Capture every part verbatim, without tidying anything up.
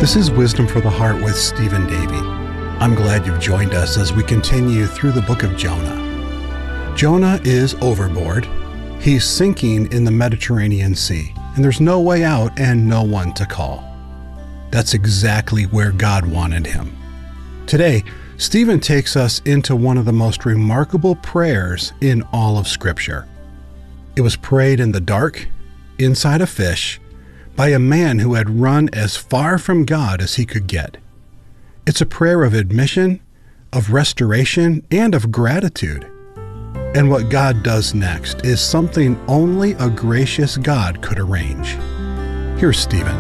This is Wisdom for the Heart with Stephen Davey. I'm glad you've joined us as we continue through the book of Jonah. Jonah is overboard. He's sinking in the Mediterranean Sea, and there's no way out and no one to call. That's exactly where God wanted him. Today, Stephen takes us into one of the most remarkable prayers in all of Scripture. It was prayed in the dark, inside a fish, by a man who had run as far from God as he could get. It's a prayer of admission, of restoration, and of gratitude. And what God does next is something only a gracious God could arrange. Here's Stephen.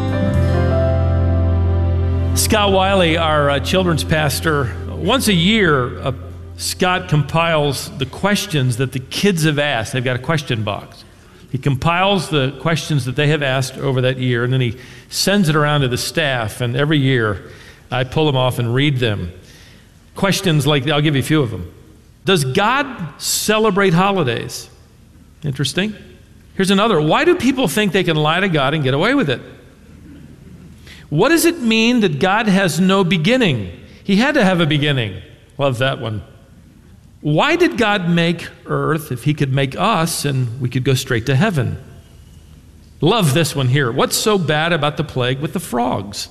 Scott Wiley, our uh, children's pastor, once a year, uh, Scott compiles the questions that the kids have asked. They've got a question box. He compiles the questions that they have asked over that year, and then he sends it around to the staff, and every year I pull them off and read them. Questions like, I'll give you a few of them. Does God celebrate holidays? Interesting. Here's another. Why do people think they can lie to God and get away with it? What does it mean that God has no beginning? He had to have a beginning. Love that one. Why did God make earth if he could make us and we could go straight to heaven? Love this one here. What's so bad about the plague with the frogs?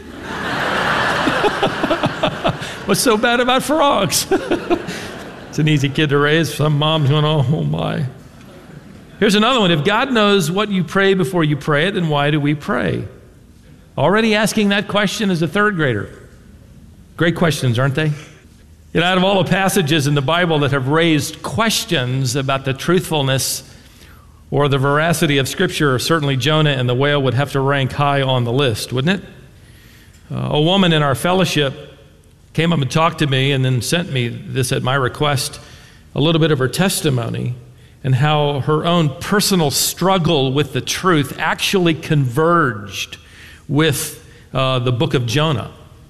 What's so bad about frogs? It's an easy kid to raise. Some moms going, oh my. Here's another one. If God knows what you pray before you pray it, then why do we pray? Already asking that question as a third grader. Great questions, aren't they? You know, out of all the passages in the Bible that have raised questions about the truthfulness or the veracity of Scripture, certainly Jonah and the whale would have to rank high on the list, wouldn't it? Uh, a woman in our fellowship came up and talked to me and then sent me this at my request, a little bit of her testimony and how her own personal struggle with the truth actually converged with uh, the book of Jonah.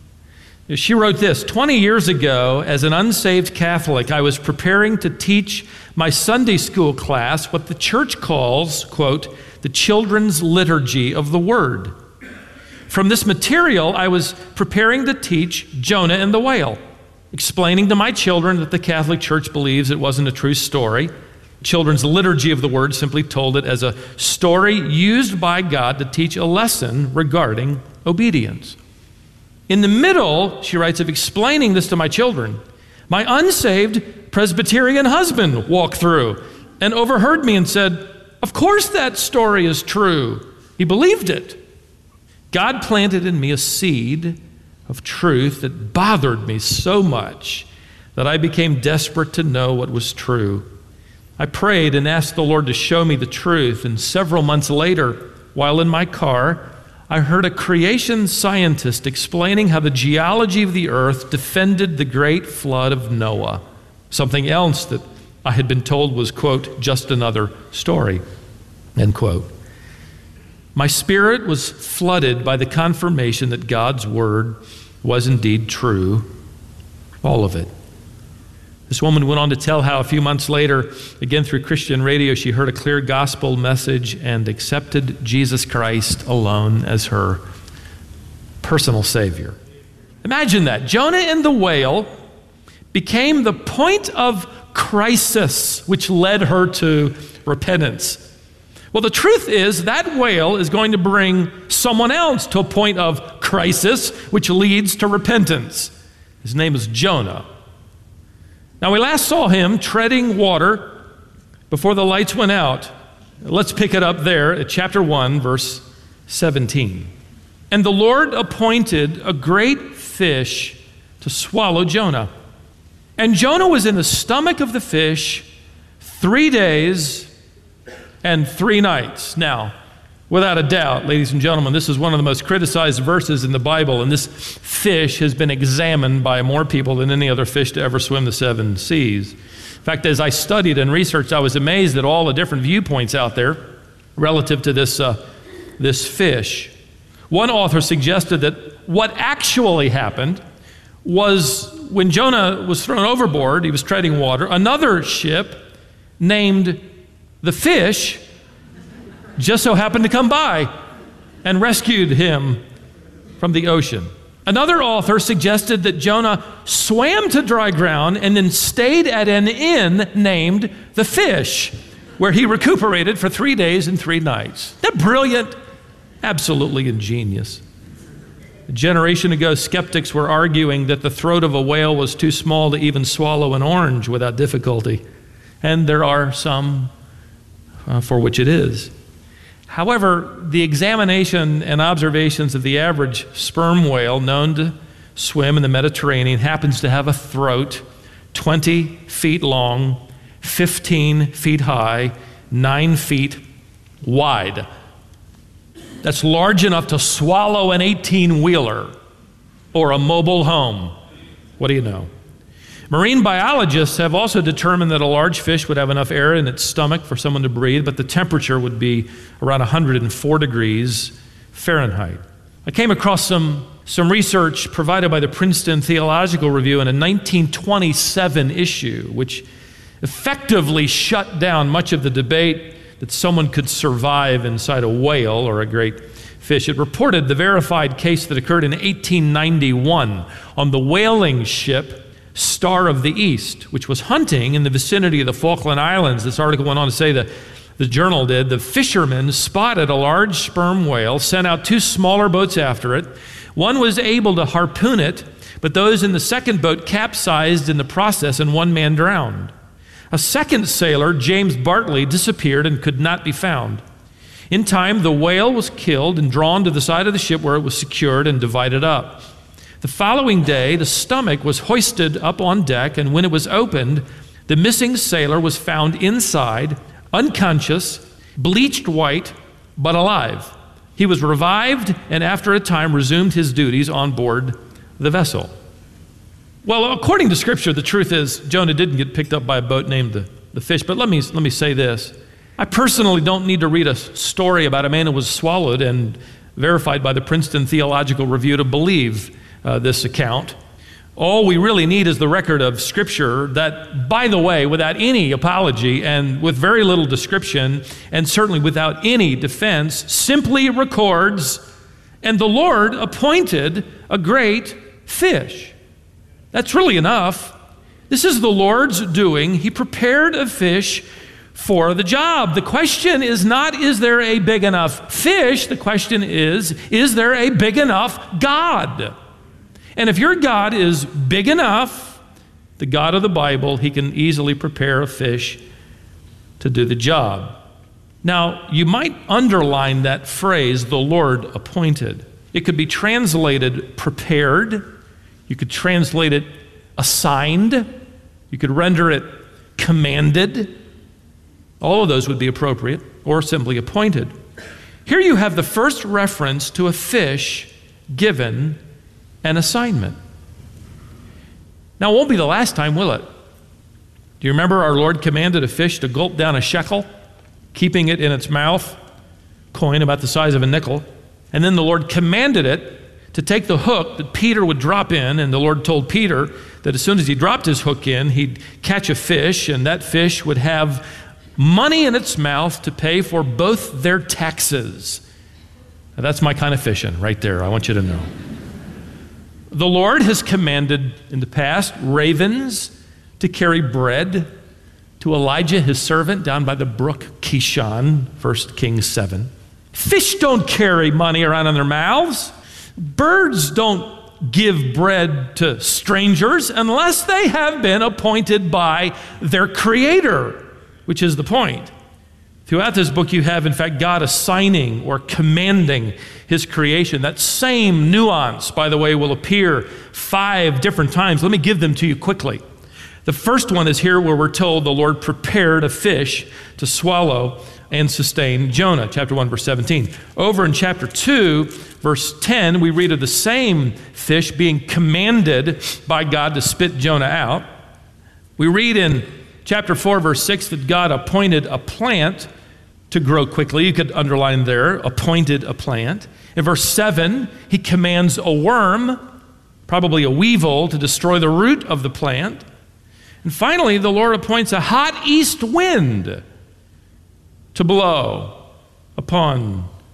She wrote this, twenty years ago, as an unsaved Catholic, I was preparing to teach my Sunday school class what the church calls, quote, the children's liturgy of the word. From this material, I was preparing to teach Jonah and the whale, explaining to my children that the Catholic Church believes it wasn't a true story. Children's liturgy of the word simply told it as a story used by God to teach a lesson regarding obedience. In the middle, she writes, of explaining this to my children, my unsaved Presbyterian husband walked through and overheard me and said, of course that story is true. He believed it. God planted in me a seed of truth that bothered me so much that I became desperate to know what was true. I prayed and asked the Lord to show me the truth, and several months later, while in my car, I heard a creation scientist explaining how the geology of the earth defended the great flood of Noah, something else that I had been told was, quote, just another story, end quote. My spirit was flooded by the confirmation that God's word was indeed true, all of it. This woman went on to tell how a few months later, again through Christian radio, she heard a clear gospel message and accepted Jesus Christ alone as her personal Savior. Imagine that. Jonah and the whale became the point of crisis, which led her to repentance. Well, the truth is that whale is going to bring someone else to a point of crisis, which leads to repentance. His name is Jonah. Now, we last saw him treading water before the lights went out. Let's pick it up there at chapter one, verse seventeen. And the Lord appointed a great fish to swallow Jonah. And Jonah was in the stomach of the fish three days and three nights. Now, without a doubt, ladies and gentlemen, this is one of the most criticized verses in the Bible, and this fish has been examined by more people than any other fish to ever swim the seven seas. In fact, as I studied and researched, I was amazed at all the different viewpoints out there relative to this, uh, this fish. One author suggested that what actually happened was when Jonah was thrown overboard, he was treading water, another ship named the Fish just so happened to come by and rescued him from the ocean. Another author suggested that Jonah swam to dry ground and then stayed at an inn named The Fish, where he recuperated for three days and three nights. Isn't that brilliant? Absolutely ingenious. A generation ago, skeptics were arguing that the throat of a whale was too small to even swallow an orange without difficulty. And there are some uh, for which it is. However, the examination and observations of the average sperm whale known to swim in the Mediterranean happens to have a throat twenty feet long, fifteen feet high, nine feet wide. That's large enough to swallow an eighteen-wheeler or a mobile home. What do you know? Marine biologists have also determined that a large fish would have enough air in its stomach for someone to breathe, but the temperature would be around one hundred four degrees Fahrenheit. I came across some, some research provided by the Princeton Theological Review in a nineteen twenty-seven issue, which effectively shut down much of the debate that someone could survive inside a whale or a great fish. It reported the verified case that occurred in eighteen ninety-one on the whaling ship Star of the East, which was hunting in the vicinity of the Falkland Islands. This article went on to say that the journal did, the fishermen spotted a large sperm whale, sent out two smaller boats after it. One was able to harpoon it, but those in the second boat capsized in the process and one man drowned. A second sailor, James Bartley, disappeared and could not be found. In time, the whale was killed and drawn to the side of the ship where it was secured and divided up. The following day, the stomach was hoisted up on deck, and when it was opened, the missing sailor was found inside, unconscious, bleached white, but alive. He was revived and after a time resumed his duties on board the vessel. Well, according to Scripture, the truth is Jonah didn't get picked up by a boat named the, the Fish, but let me, let me say this. I personally don't need to read a story about a man who was swallowed and verified by the Princeton Theological Review to believe Uh, this account. All we really need is the record of Scripture that, by the way, without any apology and with very little description, and certainly without any defense, simply records, and the Lord appointed a great fish. That's really enough. This is the Lord's doing. He prepared a fish for the job. The question is not, is there a big enough fish? The question is, is there a big enough God? And if your God is big enough, the God of the Bible, he can easily prepare a fish to do the job. Now, you might underline that phrase, the Lord appointed. It could be translated prepared. You could translate it assigned. You could render it commanded. All of those would be appropriate, or simply appointed. Here you have the first reference to a fish given an assignment. Now, it won't be the last time, will it? Do you remember our Lord commanded a fish to gulp down a shekel, keeping it in its mouth, coin about the size of a nickel, and then the Lord commanded it to take the hook that Peter would drop in, and the Lord told Peter that as soon as he dropped his hook in, he'd catch a fish, and that fish would have money in its mouth to pay for both their taxes. Now, that's my kind of fishing right there, I want you to know. The Lord has commanded in the past ravens to carry bread to Elijah, his servant, down by the brook Kishon, First Kings seven. Fish don't carry money around in their mouths. Birds don't give bread to strangers unless they have been appointed by their Creator, which is the point. Throughout this book, you have, in fact, God assigning or commanding his creation. That same nuance, by the way, will appear five different times. Let me give them to you quickly. The first one is here where we're told the Lord prepared a fish to swallow and sustain Jonah, chapter one, verse seventeen. Over in chapter two, verse ten, we read of the same fish being commanded by God to spit Jonah out. We read in chapter four, verse six, that God appointed a plant to grow quickly. You could underline there, appointed a plant. In verse seven, he commands a worm, probably a weevil, to destroy the root of the plant. And finally, the Lord appoints a hot east wind to blow upon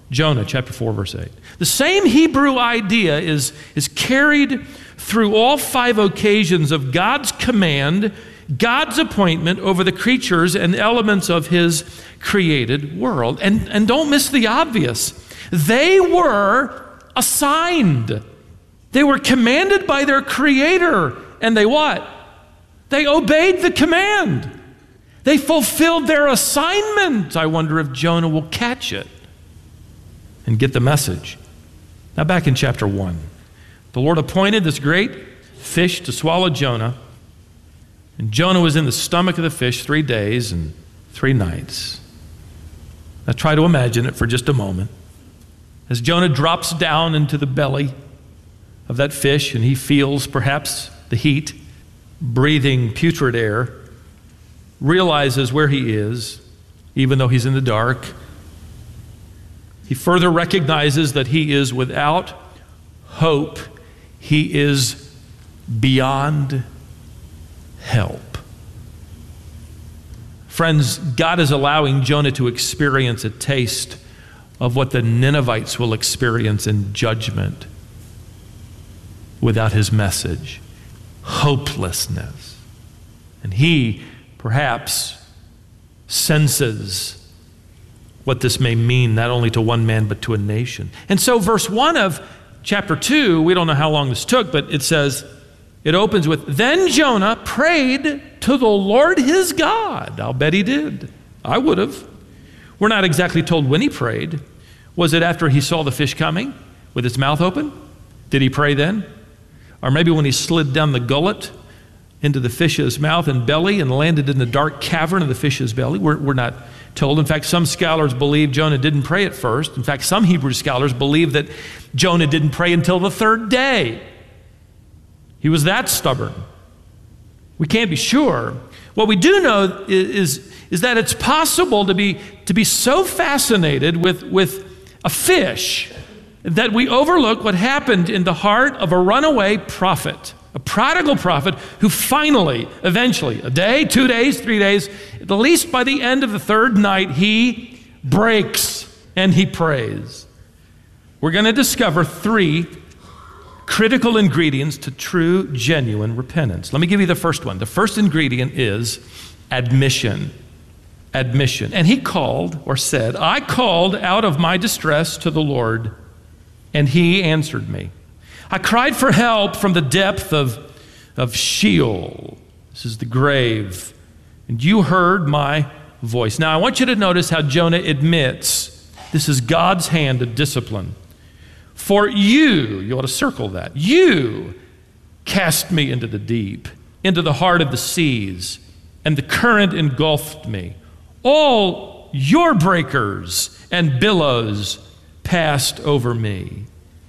Jonah chapter four, verse eight. The same Hebrew idea is, is carried through all five occasions of God's command, God's appointment over the creatures and elements of his created world. And, and don't miss the obvious. They were assigned. They were commanded by their Creator. And they what? They obeyed the command. They fulfilled their assignment. I wonder if Jonah will catch it and get the message. Now back in chapter one, the Lord appointed this great fish to swallow Jonah. And Jonah was in the stomach of the fish three days and three nights. Now try to imagine it for just a moment. As Jonah drops down into the belly of that fish and he feels perhaps the heat, breathing putrid air, realizes where he is, even though he's in the dark. He further recognizes that he is without hope. He is beyond help. Friends, God is allowing Jonah to experience a taste of what the Ninevites will experience in judgment without his message. Hopelessness. And he perhaps senses what this may mean not only to one man but to a nation. And so verse one of chapter two, we don't know how long this took, but it says, it opens with, then Jonah prayed to the Lord his God. I'll bet he did. I would have. We're not exactly told when he prayed. Was it after he saw the fish coming with its mouth open? Did he pray then? Or maybe when he slid down the gullet into the fish's mouth and belly and landed in the dark cavern of the fish's belly? We're, we're not told. In fact, some scholars believe Jonah didn't pray at first. In fact, some Hebrew scholars believe that Jonah didn't pray until the third day. He was that stubborn. We can't be sure. What we do know is, is, is that it's possible to be, to be so fascinated with, with a fish that we overlook what happened in the heart of a runaway prophet, a prodigal prophet who finally, eventually, a day, two days, three days, at least by the end of the third night, he breaks and he prays. We're going to discover three critical ingredients to true, genuine repentance. Let me give you the first one. The first ingredient is admission. Admission. And he called, or said, I called out of my distress to the Lord, and he answered me. I cried for help from the depth of, of Sheol. This is the grave. And you heard my voice. Now, I want you to notice how Jonah admits this is God's hand of discipline. For you, you ought to circle that, you cast me into the deep, into the heart of the seas, and the current engulfed me. All your breakers and billows passed over me.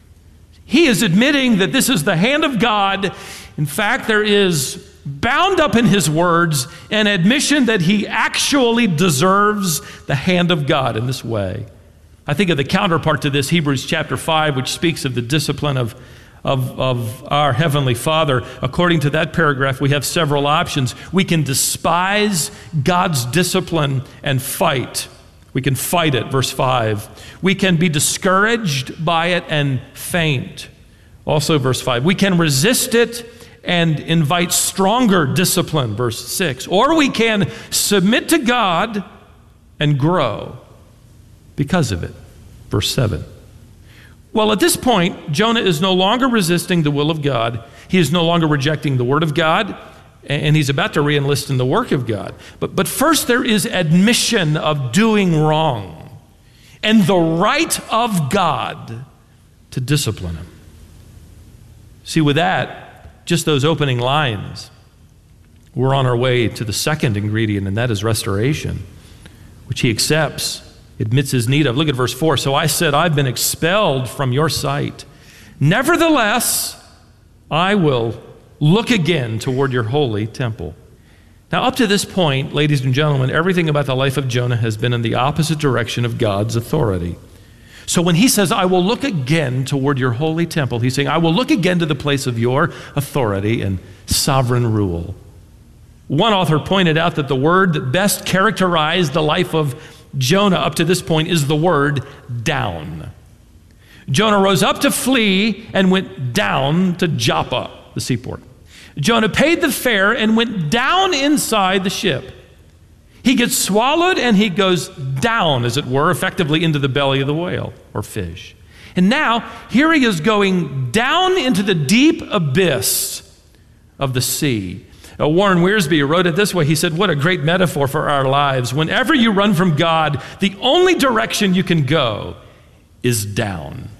He is admitting that this is the hand of God. In fact, there is bound up in his words an admission that he actually deserves the hand of God in this way. I think of the counterpart to this, Hebrews chapter five, which speaks of the discipline of, of, of our Heavenly Father. According to that paragraph, we have several options. We can despise God's discipline and fight. We can fight it, verse five. We can be discouraged by it and faint. Also, verse five. We can resist it and invite stronger discipline, verse six. Or we can submit to God and grow because of it, verse seven. Well, at this point, Jonah is no longer resisting the will of God. He is no longer rejecting the word of God, and he's about to re-enlist in the work of God. But, but first, there is admission of doing wrong and the right of God to discipline him. See, with that, just those opening lines, we're on our way to the second ingredient, and that is restoration, which he accepts, admits his need of. Look at verse four. So I said, I've been expelled from your sight. Nevertheless, I will look again toward your holy temple. Now, up to this point, ladies and gentlemen, everything about the life of Jonah has been in the opposite direction of God's authority. So when he says, I will look again toward your holy temple, he's saying, I will look again to the place of your authority and sovereign rule. One author pointed out that the word that best characterized the life of Jonah up to this point is the word down. Jonah rose up to flee and went down to Joppa, the seaport. Jonah paid the fare and went down inside the ship. He gets swallowed and he goes down, as it were, effectively into the belly of the whale or fish. And now, here he is going down into the deep abyss of the sea. Uh, Warren Wiersbe wrote it this way. He said, what a great metaphor for our lives. Whenever you run from God, the only direction you can go is down.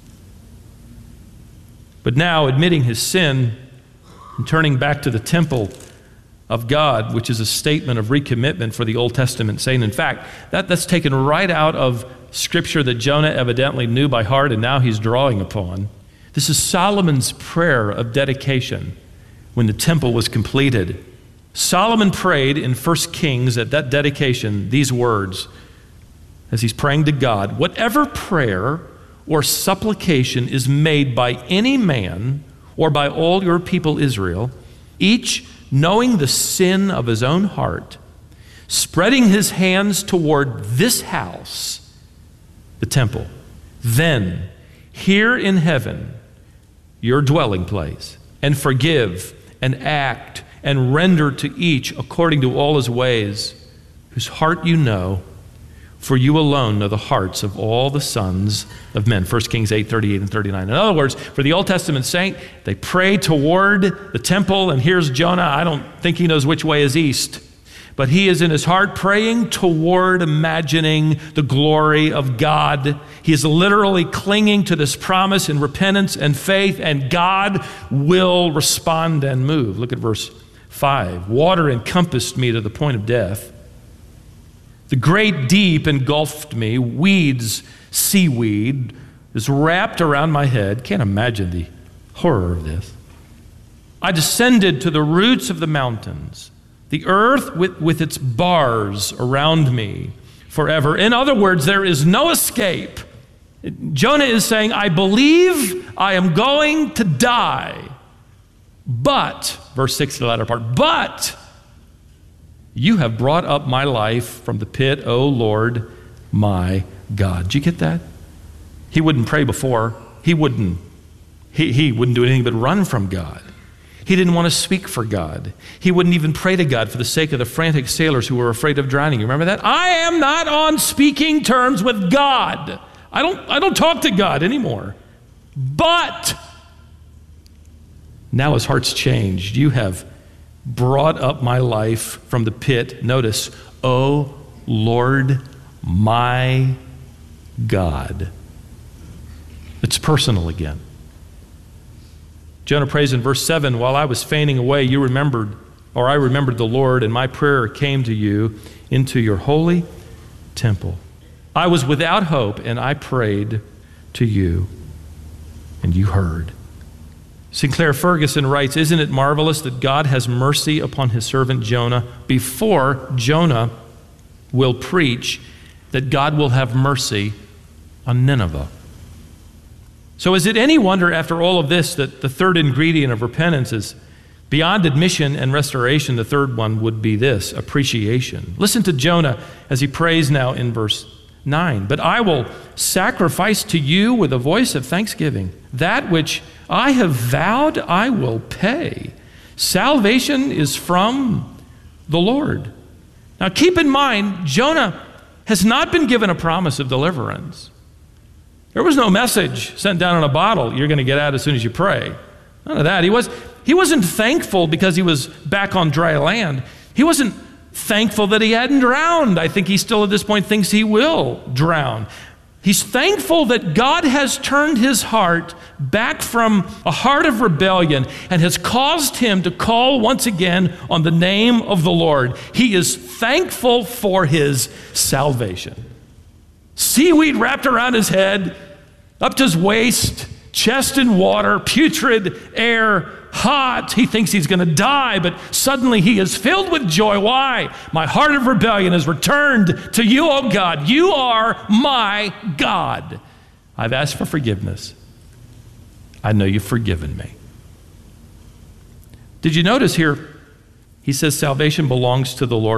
But now, admitting his sin and turning back to the temple of God, which is a statement of recommitment for the Old Testament saint. In fact, that, that's taken right out of Scripture that Jonah evidently knew by heart and now he's drawing upon. This is Solomon's prayer of dedication when the temple was completed. Solomon prayed in First Kings at that dedication these words as he's praying to God, whatever prayer or supplication is made by any man or by all your people Israel, each knowing the sin of his own heart, spreading his hands toward this house, the temple, then here in heaven, your dwelling place, and forgive and act and render to each according to all his ways, whose heart you know, for you alone know the hearts of all the sons of men. First Kings eight, thirty-eight and thirty-nine. In other words, for the Old Testament saint, they pray toward the temple, and here's Jonah. I don't think he knows which way is east, but he is in his heart praying toward imagining the glory of God. He is literally clinging to this promise in repentance and faith, and God will respond and move. Look at verse five. Water encompassed me to the point of death. The great deep engulfed me. Weeds, seaweed, is wrapped around my head. Can't imagine the horror of this. I descended to the roots of the mountains. The earth with, with its bars around me forever. In other words, there is no escape. Jonah is saying, I believe I am going to die. But, verse six, the latter part, but you have brought up my life from the pit, O Lord, my God. Did you get that? He wouldn't pray before. He wouldn't, he, he wouldn't do anything but run from God. He didn't want to speak for God. He wouldn't even pray to God for the sake of the frantic sailors who were afraid of drowning. You remember that? I am not on speaking terms with God. I don't, I don't talk to God anymore. But now his heart's changed. You have brought up my life from the pit. Notice, O Lord, my God. It's personal again. Jonah prays in verse seven, while I was fainting away, you remembered, or I remembered the Lord, and my prayer came to you into your holy temple. I was without hope, and I prayed to you, and you heard. Sinclair Ferguson writes, isn't it marvelous that God has mercy upon his servant Jonah before Jonah will preach that God will have mercy on Nineveh? So is it any wonder after all of this that the third ingredient of repentance is beyond admission and restoration? The third one would be this, appreciation. Listen to Jonah as he prays now in verse nine. But I will sacrifice to you with a voice of thanksgiving. That which I have vowed I will pay. Salvation is from the Lord. Now keep in mind, Jonah has not been given a promise of deliverance. There was no message sent down in a bottle, you're going to get out as soon as you pray. None of that. He, was, he wasn't thankful because he was back on dry land. He wasn't thankful that he hadn't drowned. I think he still at this point thinks he will drown. He's thankful that God has turned his heart back from a heart of rebellion and has caused him to call once again on the name of the Lord. He is thankful for his salvation. Seaweed wrapped around his head, up to his waist, chest in water, putrid air, hot. He thinks he's going to die, but suddenly he is filled with joy. Why? My heart of rebellion has returned to you, O God. You are my God. I've asked for forgiveness. I know you've forgiven me. Did you notice here, he says salvation belongs to the Lord.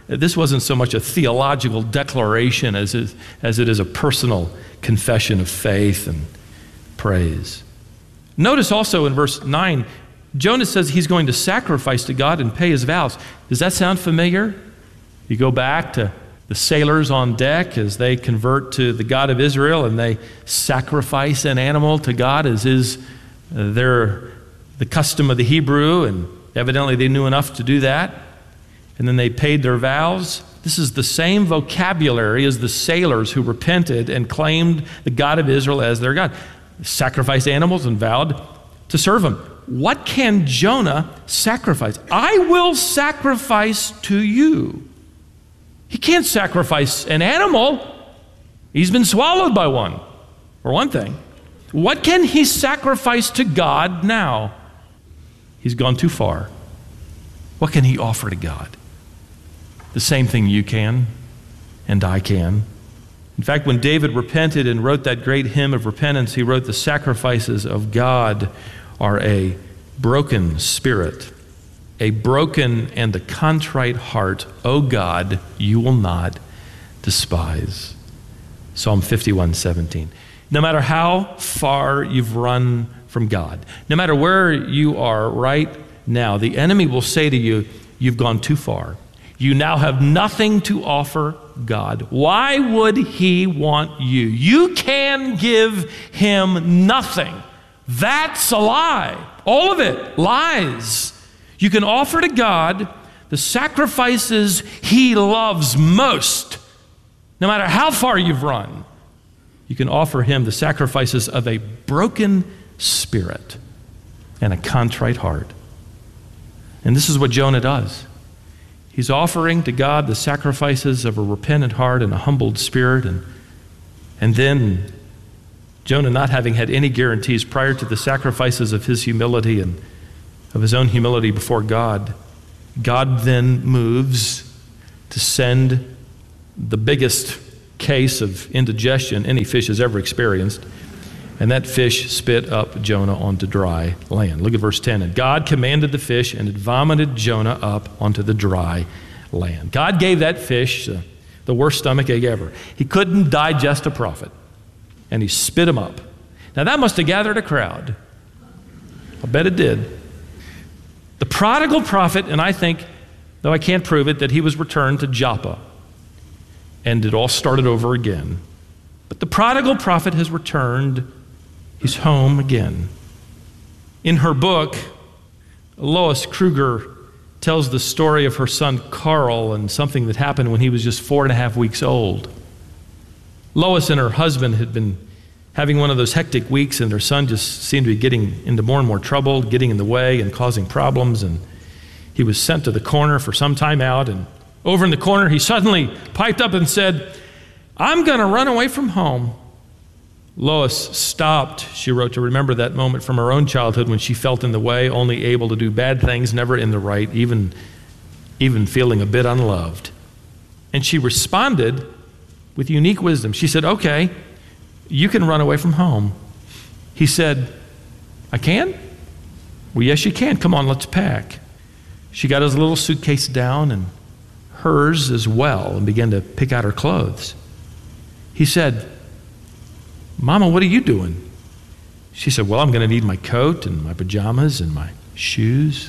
This wasn't so much a theological declaration as it, as it is a personal confession of faith and praise. Notice also in verse nine, Jonah says he's going to sacrifice to God and pay his vows. Does that sound familiar? You go back to the sailors on deck as they convert to the God of Israel and they sacrifice an animal to God as is uh, their, the custom of the Hebrew, and evidently they knew enough to do that. And then they paid their vows. This is the same vocabulary as the sailors who repented and claimed the God of Israel as their God. Sacrificed animals and vowed to serve him. What can Jonah sacrifice? I will sacrifice to you. He can't sacrifice an animal. He's been swallowed by one, for one thing. What can he sacrifice to God now? He's gone too far. What can he offer to God? The same thing you can and I can. In fact, when David repented and wrote that great hymn of repentance, he wrote, the sacrifices of God are a broken spirit, a broken and a contrite heart, O God, you will not despise. Psalm fifty-one seventeen. No matter how far you've run from God, no matter where you are right now, the enemy will say to you, you've gone too far. You now have nothing to offer God. Why would he want you? You can give him nothing. That's a lie. All of it, lies. You can offer to God the sacrifices he loves most, no matter how far you've run. You can offer him the sacrifices of a broken spirit and a contrite heart. And this is what Jonah does. He's offering to God the sacrifices of a repentant heart and a humbled spirit. And, and then Jonah, not having had any guarantees prior to the sacrifices of his humility and of his own humility before God, God then moves to send the biggest case of indigestion any fish has ever experienced. And that fish spit up Jonah onto dry land. Look at verse ten. And God commanded the fish, and it vomited Jonah up onto the dry land. God gave that fish uh, the worst stomach ache ever. He couldn't digest a prophet, and he spit him up. Now that must have gathered a crowd. I'll bet it did. The prodigal prophet, and I think, though I can't prove it, that he was returned to Joppa, and it all started over again. But the prodigal prophet has returned. He's home again. In her book, Lois Kruger tells the story of her son Carl and something that happened when he was just four and a half weeks old. Lois and her husband had been having one of those hectic weeks, and their son just seemed to be getting into more and more trouble, getting in the way and causing problems. And he was sent to the corner for some time out, and over in the corner he suddenly piped up and said, I'm going to run away from home. Lois stopped, she wrote, to remember that moment from her own childhood when she felt in the way, only able to do bad things, never in the right, even, even feeling a bit unloved. And she responded with unique wisdom. She said, okay, you can run away from home. He said, I can? Well, yes, you can. Come on, let's pack. She got his little suitcase down and hers as well and began to pick out her clothes. He said, Mama, what are you doing? She said, well, I'm going to need my coat and my pajamas and my shoes.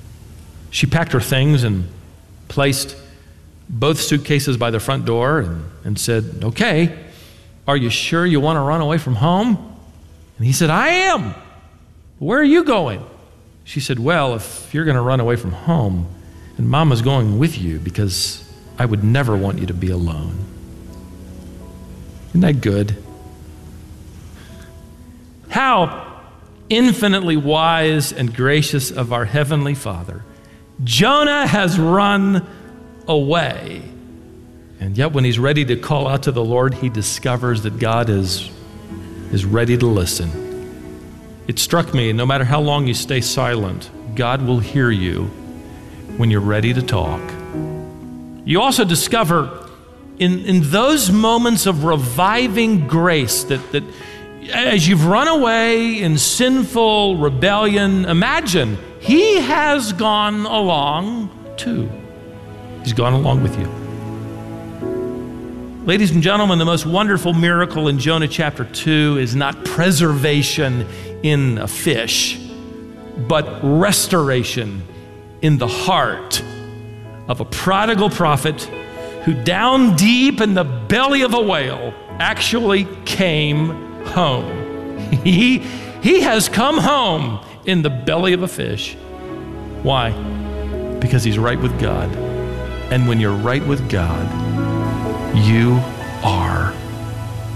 She packed her things and placed both suitcases by the front door and, and said, okay, are you sure you want to run away from home? And he said, I am. Where are you going? She said, well, if you're going to run away from home, then Mama's going with you because I would never want you to be alone. Isn't that good? How infinitely wise and gracious of our Heavenly Father. Jonah has run away. And yet when he's ready to call out to the Lord, he discovers that God is, is ready to listen. It struck me, no matter how long you stay silent, God will hear you when you're ready to talk. You also discover in, in those moments of reviving grace that, that as you've run away in sinful rebellion, imagine he has gone along too. He's gone along with you. Ladies and gentlemen, the most wonderful miracle in Jonah chapter two is not preservation in a fish, but restoration in the heart of a prodigal prophet who down deep in the belly of a whale actually came home. He, he has come home in the belly of a fish. Why? Because he's right with God. And when you're right with God, you are